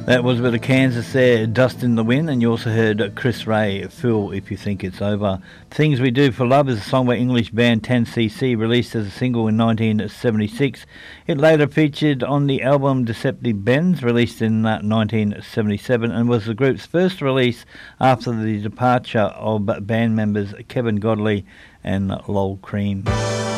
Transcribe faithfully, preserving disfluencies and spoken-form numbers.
That was a bit of Kansas there, Dust in the Wind, and you also heard Chris Ray, Fool If You Think It's Over. Things We Do for Love is a song by English band ten C C, released as a single in nineteen seventy-six. It later featured on the album Deceptive Bends, released in uh, nineteen seventy-seven, and was the group's first release after the departure of band members Kevin Godley and Lol Cream.